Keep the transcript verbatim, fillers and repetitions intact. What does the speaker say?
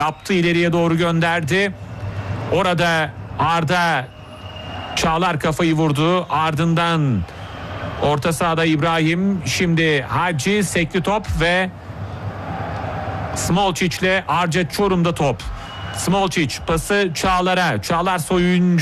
yaptı, ileriye doğru gönderdi. Orada Arda, Çağlar kafayı vurdu. Ardından orta sahada İbrahim, şimdi Hacı, sekli top ve Smolčić ile Arca Çorum'da top. Smolčić pası Çağlar'a. Çağlar soyuncu